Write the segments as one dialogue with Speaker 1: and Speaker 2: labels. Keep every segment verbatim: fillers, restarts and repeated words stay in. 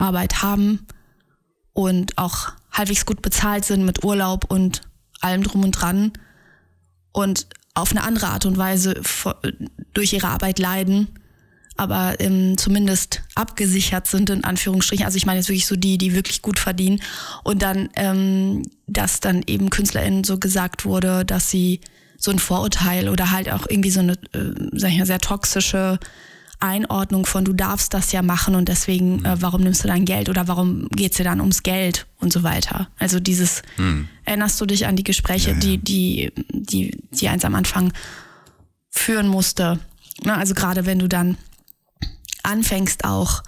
Speaker 1: Arbeit haben und auch halbwegs gut bezahlt sind mit Urlaub und allem drum und dran und auf eine andere Art und Weise durch ihre Arbeit leiden, aber ähm, zumindest abgesichert sind, in Anführungsstrichen. Also ich meine jetzt wirklich so die, die wirklich gut verdienen. Und dann, ähm, dass dann eben KünstlerInnen so gesagt wurde, dass sie so ein Vorurteil oder halt auch irgendwie so eine, äh, sag ich mal, sehr toxische Einordnung von du darfst das ja machen und deswegen, äh, warum nimmst du dein Geld oder warum geht's dir dann ums Geld und so weiter. Also dieses, hm. erinnerst du dich an die Gespräche, ja, ja. die, die, die, die eins am Anfang führen musste? Na, also gerade wenn du dann anfängst auch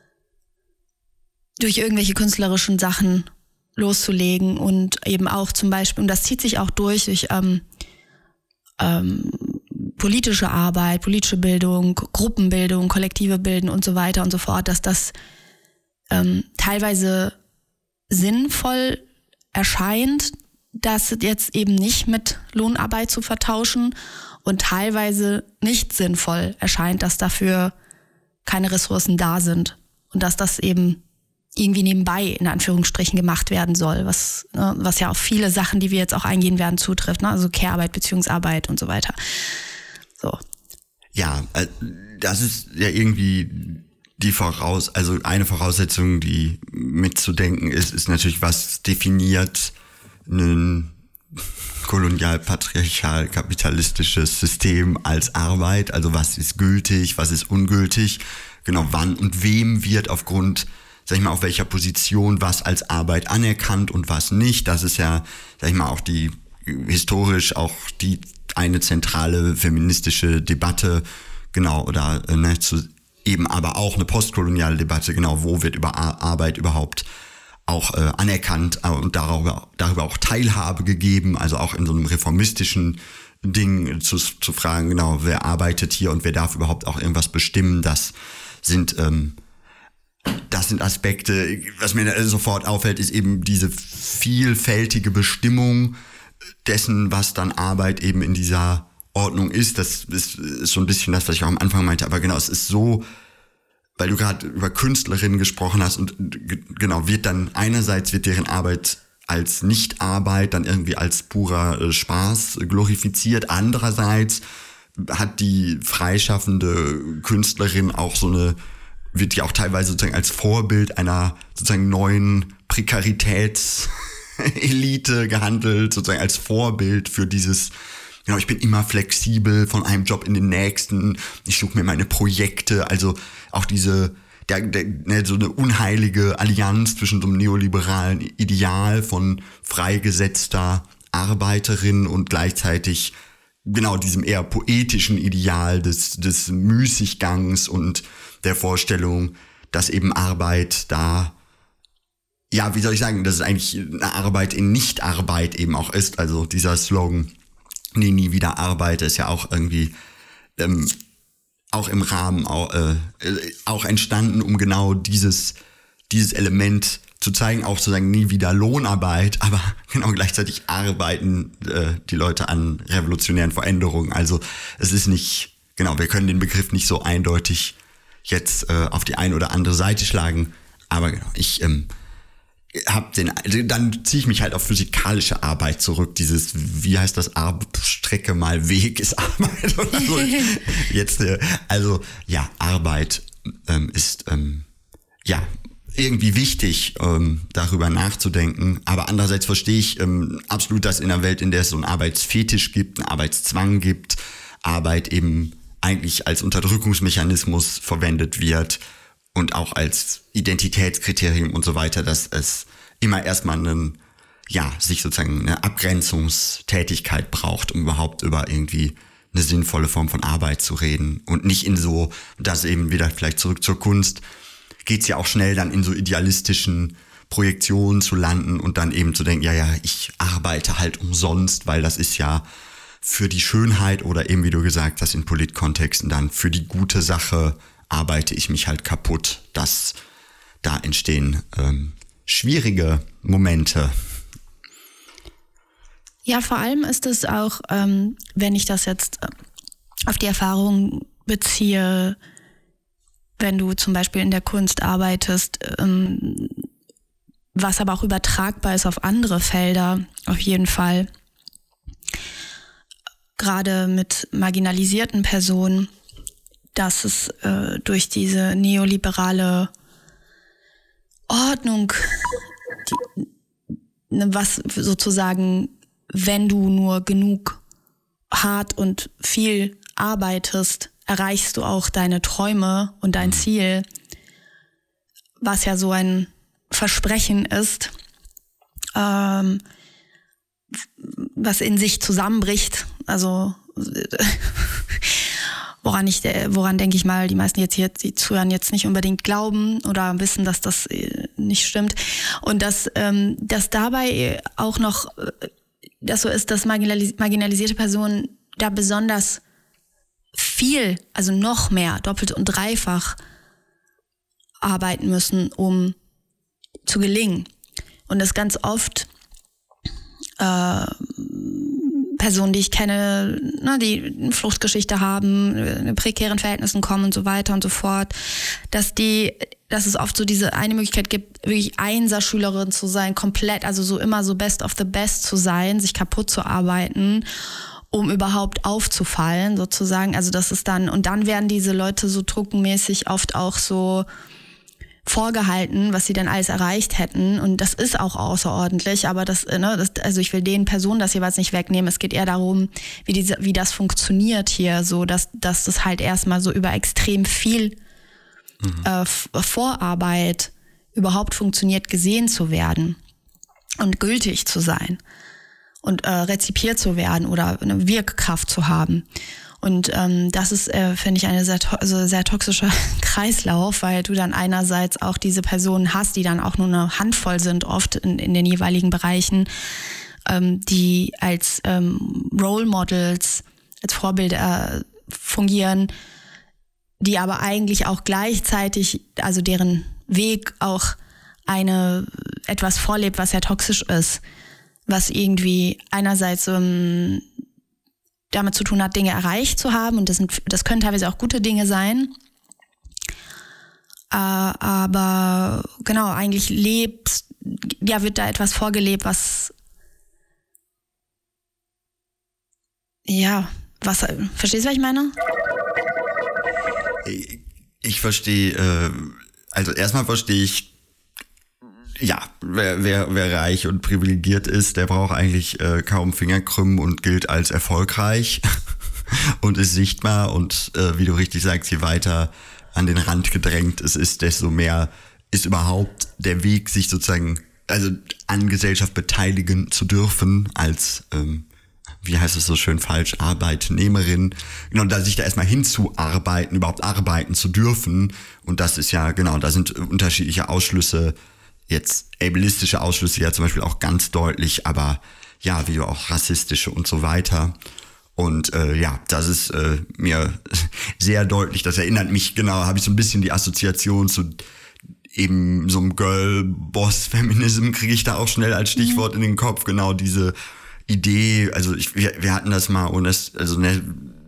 Speaker 1: durch irgendwelche künstlerischen Sachen loszulegen und eben auch zum Beispiel, und das zieht sich auch durch, durch ähm, ähm, politische Arbeit, politische Bildung, Gruppenbildung, kollektive Bilden und so weiter und so fort, dass das ähm, teilweise sinnvoll erscheint, das jetzt eben nicht mit Lohnarbeit zu vertauschen und teilweise nicht sinnvoll erscheint, dass dafür keine Ressourcen da sind und dass das eben irgendwie nebenbei in Anführungsstrichen gemacht werden soll, was, ne, was ja auf viele Sachen, die wir jetzt auch eingehen werden, zutrifft, ne? Also Care-Arbeit, Beziehungsarbeit und so weiter. So.
Speaker 2: Ja, das ist ja irgendwie die Voraus, also eine Voraussetzung, die mitzudenken ist, ist natürlich, was definiert ein kolonial-patriarchal-kapitalistisches System als Arbeit, also was ist gültig, was ist ungültig, genau wann und wem wird aufgrund, sag ich mal, auf welcher Position was als Arbeit anerkannt und was nicht. Das ist ja, sag ich mal, auch die historisch auch die eine zentrale feministische Debatte, genau, oder ne, zu, eben aber auch eine postkoloniale Debatte, genau, wo wird über Arbeit überhaupt auch äh, anerkannt und darüber, darüber auch Teilhabe gegeben, also auch in so einem reformistischen Ding zu, zu fragen, genau, wer arbeitet hier und wer darf überhaupt auch irgendwas bestimmen, das sind ähm, das sind Aspekte, was mir sofort auffällt, ist eben diese vielfältige Bestimmung dessen, was dann Arbeit eben in dieser Ordnung ist. Das ist, ist so ein bisschen das, was ich auch am Anfang meinte, aber genau, es ist so, weil du gerade über Künstlerinnen gesprochen hast und genau, wird dann einerseits wird deren Arbeit als Nichtarbeit dann irgendwie als purer äh, Spaß glorifiziert, andererseits hat die freischaffende Künstlerin auch so eine, wird die auch teilweise sozusagen als Vorbild einer sozusagen neuen Prekaritätselite gehandelt, sozusagen als Vorbild für dieses, genau, ich bin immer flexibel von einem Job in den nächsten, ich suche mir meine Projekte, also auch diese, der, der, ne, so eine unheilige Allianz zwischen so einem neoliberalen Ideal von freigesetzter Arbeiterin und gleichzeitig genau diesem eher poetischen Ideal des, des Müßiggangs und der Vorstellung, dass eben Arbeit da, ja, wie soll ich sagen, dass es eigentlich eine Arbeit in Nichtarbeit eben auch ist. Also dieser Slogan, nee, nie wieder Arbeit, ist ja auch irgendwie ähm, auch im Rahmen auch, äh, auch entstanden, um genau dieses, dieses Element zu zeigen, auch zu sagen, nie wieder Lohnarbeit, aber genau gleichzeitig arbeiten äh, die Leute an revolutionären Veränderungen. Also es ist nicht, genau, wir können den Begriff nicht so eindeutig jetzt äh, auf die eine oder andere Seite schlagen, aber genau, ich ähm, hab den, dann ziehe ich mich halt auf physikalische Arbeit zurück, dieses, wie heißt das, Ar- Strecke mal Weg ist Arbeit oder so. Jetzt, äh, also ja, Arbeit ähm, ist ähm, ja irgendwie wichtig, ähm, darüber nachzudenken, aber andererseits verstehe ich ähm, absolut, dass in einer Welt, in der es so einen Arbeitsfetisch gibt, einen Arbeitszwang gibt, Arbeit eben eigentlich als Unterdrückungsmechanismus verwendet wird und auch als Identitätskriterium und so weiter, dass es immer erstmal einen, ja, sich sozusagen eine Abgrenzungstätigkeit braucht, um überhaupt über irgendwie eine sinnvolle Form von Arbeit zu reden und nicht in so, das eben wieder vielleicht zurück zur Kunst, geht's ja auch schnell dann in so idealistischen Projektionen zu landen und dann eben zu denken, ja, ja, ich arbeite halt umsonst, weil das ist ja für die Schönheit oder eben, wie du gesagt hast, in Politkontexten dann für die gute Sache arbeite ich mich halt kaputt. Das, da entstehen ähm, schwierige Momente.
Speaker 1: Ja, vor allem ist es auch, ähm, wenn ich das jetzt auf die Erfahrung beziehe, wenn du zum Beispiel in der Kunst arbeitest, ähm, was aber auch übertragbar ist auf andere Felder, auf jeden Fall. Gerade mit marginalisierten Personen, dass es äh, durch diese neoliberale Ordnung, die, ne, was sozusagen, wenn du nur genug hart und viel arbeitest, erreichst du auch deine Träume und dein Ziel, was ja so ein Versprechen ist, ähm, was in sich zusammenbricht. Also woran ich, woran denke ich mal, die meisten jetzt hier, die zuhören, jetzt nicht unbedingt glauben oder wissen, dass das nicht stimmt. Und dass, ähm, dass dabei auch noch das so ist, dass marginalis- marginalisierte Personen da besonders viel, also noch mehr, doppelt und dreifach arbeiten müssen, um zu gelingen. Und das ganz oft äh, Personen, die ich kenne, ne, die eine Fluchtgeschichte haben, in prekären Verhältnissen kommen und so weiter und so fort, dass die, dass es oft so diese eine Möglichkeit gibt, wirklich Einser-Schülerin zu sein, komplett, also so immer so best of the best zu sein, sich kaputt zu arbeiten, um überhaupt aufzufallen, sozusagen. Also das ist dann, und dann werden diese Leute so druckenmäßig oft auch so vorgehalten, was sie dann alles erreicht hätten. Und das ist auch außerordentlich, aber das, ne, das, also ich will den Personen das jeweils nicht wegnehmen. Es geht eher darum, wie diese, wie das funktioniert hier, so, dass, dass das halt erstmal so über extrem viel mhm. äh, Vorarbeit überhaupt funktioniert, gesehen zu werden und gültig zu sein und äh, rezipiert zu werden oder eine Wirkkraft zu haben. Und ähm, das ist, äh, finde ich, ein sehr, to- also sehr toxischer Kreislauf, weil du dann einerseits auch diese Personen hast, die dann auch nur eine Handvoll sind, oft in, in den jeweiligen Bereichen, ähm, die als ähm, Role Models, als Vorbilder äh, fungieren, die aber eigentlich auch gleichzeitig, also deren Weg auch eine etwas vorlebt, was sehr toxisch ist, was irgendwie einerseits ähm, damit zu tun hat, Dinge erreicht zu haben, und das sind, das können teilweise auch gute Dinge sein, äh, aber genau, eigentlich lebt, ja, wird da etwas vorgelebt, was, ja, was, verstehst du, was ich meine?
Speaker 2: Ich verstehe, äh, also erstmal verstehe ich, ja, wer, wer, wer reich und privilegiert ist, der braucht eigentlich äh, kaum Finger krümmen und gilt als erfolgreich und ist sichtbar. Und äh, wie du richtig sagst, je weiter an den Rand gedrängt es ist, desto mehr ist überhaupt der Weg, sich sozusagen, also an Gesellschaft beteiligen zu dürfen als, ähm, wie heißt es so schön falsch, Arbeitnehmerin. Genau, da sich da erstmal hinzuarbeiten, überhaupt arbeiten zu dürfen. Und das ist ja, genau, da sind unterschiedliche Ausschlüsse. Jetzt ableistische Ausschlüsse ja zum Beispiel auch ganz deutlich, aber ja, wie auch rassistische und so weiter. Und äh, ja, das ist äh, mir sehr deutlich. Das erinnert mich, genau, habe ich so ein bisschen die Assoziation zu eben so einem Girl-Boss-Feminism, kriege ich da auch schnell als Stichwort mhm. in den Kopf. Genau diese Idee, also ich, wir, wir hatten das mal, und das, also ne,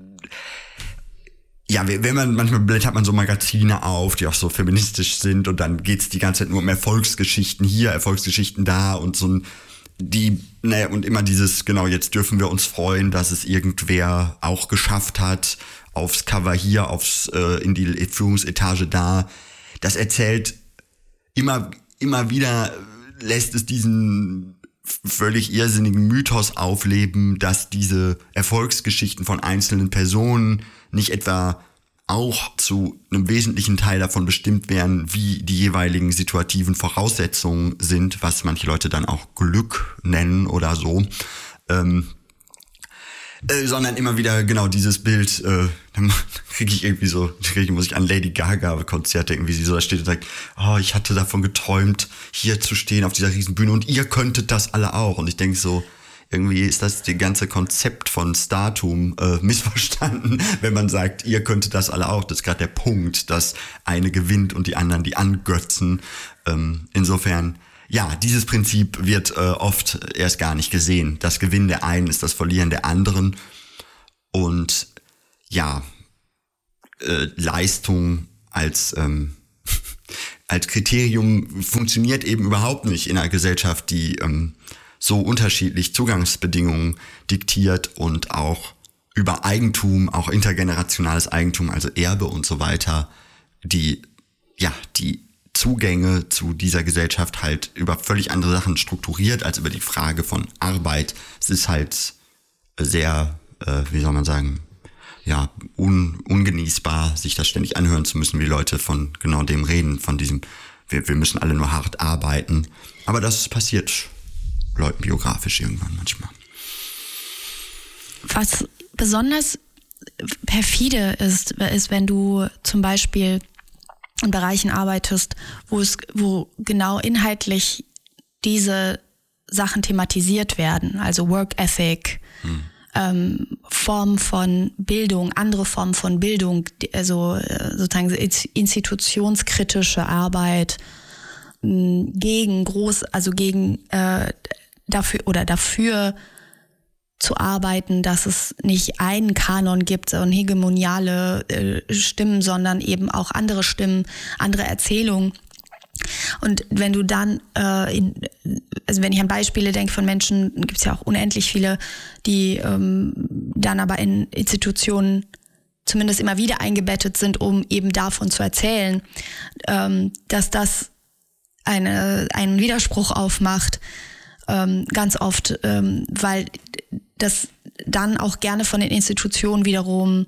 Speaker 2: ja, wenn man, manchmal blättert man so Magazine auf, die auch so feministisch sind, und dann geht's die ganze Zeit nur um Erfolgsgeschichten hier, Erfolgsgeschichten da und so ein, die, ne, und immer dieses, genau, jetzt dürfen wir uns freuen, dass es irgendwer auch geschafft hat, aufs Cover hier, aufs, äh, in die Führungsetage da. Das erzählt immer, immer wieder, lässt es diesen völlig irrsinnigen Mythos aufleben, dass diese Erfolgsgeschichten von einzelnen Personen nicht etwa auch zu einem wesentlichen Teil davon bestimmt werden, wie die jeweiligen situativen Voraussetzungen sind, was manche Leute dann auch Glück nennen oder so, ähm, äh, sondern immer wieder genau dieses Bild, äh, dann kriege ich irgendwie so, krieg, muss ich an Lady Gaga Konzerte irgendwie, sie so da steht und sagt, oh, ich hatte davon geträumt, hier zu stehen auf dieser riesen Bühne, und ihr könntet das alle auch. Und ich denke so, irgendwie ist das die ganze Konzept von Startum äh, missverstanden, wenn man sagt, ihr könntet das alle auch. Das ist gerade der Punkt, dass eine gewinnt und die anderen die angötzen. Ähm, insofern, ja, dieses Prinzip wird äh, oft erst gar nicht gesehen. Das Gewinnen der einen ist das Verlieren der anderen. Und ja, äh, Leistung als, ähm, als Kriterium funktioniert eben überhaupt nicht in einer Gesellschaft, die ähm, so unterschiedlich Zugangsbedingungen diktiert und auch über Eigentum, auch intergenerationales Eigentum, also Erbe und so weiter, die, ja, die Zugänge zu dieser Gesellschaft halt über völlig andere Sachen strukturiert als über die Frage von Arbeit. Es ist halt sehr, äh, wie soll man sagen, ja, un, ungenießbar, sich das ständig anhören zu müssen, wie Leute von genau dem reden, von diesem, wir, wir müssen alle nur hart arbeiten. Aber das passiert Leuten biografisch irgendwann manchmal.
Speaker 1: Was besonders perfide ist, ist, wenn du zum Beispiel in Bereichen arbeitest, wo es, wo genau inhaltlich diese Sachen thematisiert werden, also Work Ethic, hm. ähm, Formen von Bildung, andere Formen von Bildung, also sozusagen institutionskritische Arbeit mh, gegen groß, also gegen äh, dafür oder dafür zu arbeiten, dass es nicht einen Kanon gibt und hegemoniale äh, Stimmen, sondern eben auch andere Stimmen, andere Erzählungen. Und wenn du dann, äh, in, also wenn ich an Beispiele denke von Menschen, gibt es ja auch unendlich viele, die ähm, dann aber in Institutionen zumindest immer wieder eingebettet sind, um eben davon zu erzählen, ähm, dass das eine, einen Widerspruch aufmacht, ähm, ganz oft, ähm, weil das dann auch gerne von den Institutionen wiederum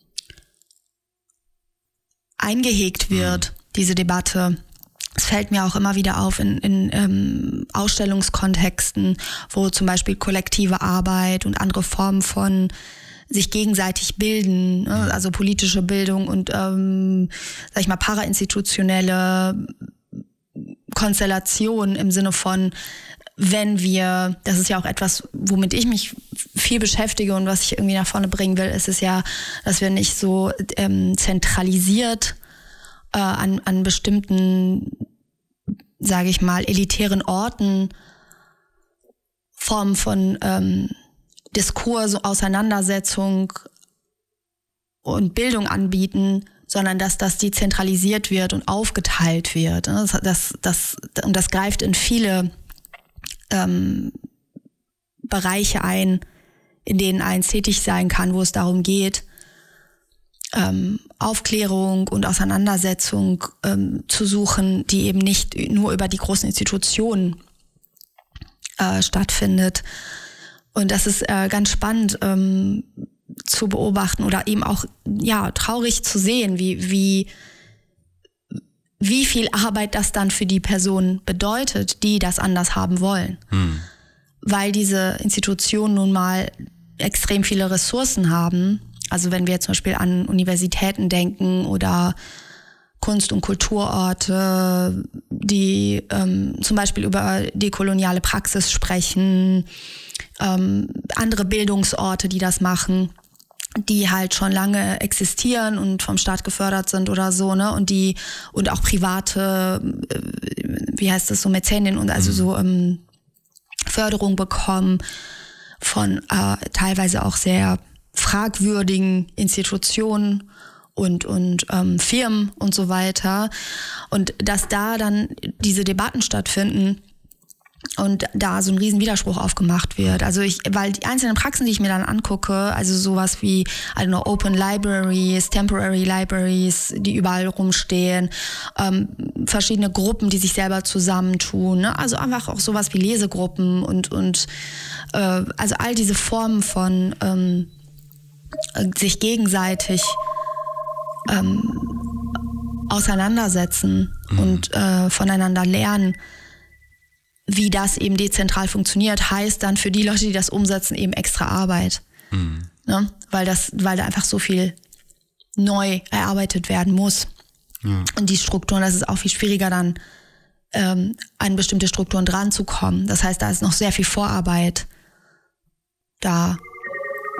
Speaker 1: eingehegt wird, mhm. diese Debatte. Es fällt mir auch immer wieder auf in, in ähm, Ausstellungskontexten, wo zum Beispiel kollektive Arbeit und andere Formen von sich gegenseitig bilden, ne? Also politische Bildung und, ähm, sag ich mal, parainstitutionelle Konstellation im Sinne von, wenn wir, das ist ja auch etwas, womit ich mich viel beschäftige und was ich irgendwie nach vorne bringen will, ist es ja, dass wir nicht so ähm, zentralisiert äh, an, an bestimmten, sage ich mal, elitären Orten Formen von ähm, Diskurs, Auseinandersetzung und Bildung anbieten, sondern dass das dezentralisiert wird und aufgeteilt wird. Das, das, das, und das greift in viele ähm, Bereiche ein, in denen eins tätig sein kann, wo es darum geht, ähm, Aufklärung und Auseinandersetzung ähm, zu suchen, die eben nicht nur über die großen Institutionen äh, stattfindet. Und das ist äh, ganz spannend ähm, zu beobachten oder eben auch ja traurig zu sehen, wie wie wie viel Arbeit das dann für die Personen bedeutet, die das anders haben wollen. Hm. Weil diese Institutionen nun mal extrem viele Ressourcen haben. Also wenn wir zum Beispiel an Universitäten denken oder Kunst- und Kulturorte, die ähm, zum Beispiel über dekoloniale Praxis sprechen, ähm, andere Bildungsorte, die das machen, die halt schon lange existieren und vom Staat gefördert sind oder so, ne, und die, und auch private, wie heißt das, so Mäzenien und also so ähm, Förderung bekommen von äh, teilweise auch sehr fragwürdigen Institutionen und und ähm, Firmen und so weiter, und dass da dann diese Debatten stattfinden und da so ein riesen Widerspruch aufgemacht wird. Also ich, weil die einzelnen Praxen, die ich mir dann angucke, also sowas wie, I don't know, Open Libraries, Temporary Libraries, die überall rumstehen, ähm, verschiedene Gruppen, die sich selber zusammentun, ne? Also einfach auch sowas wie Lesegruppen und und äh, also all diese Formen von ähm, sich gegenseitig ähm, auseinandersetzen mhm. und äh, voneinander lernen, wie das eben dezentral funktioniert, heißt dann für die Leute, die das umsetzen, eben extra Arbeit. Mhm. Ne? Weil das, weil da einfach so viel neu erarbeitet werden muss. Ja. Und die Strukturen, das ist auch viel schwieriger dann, ähm, an bestimmte Strukturen dran zu kommen. Das heißt, da ist noch sehr viel Vorarbeit da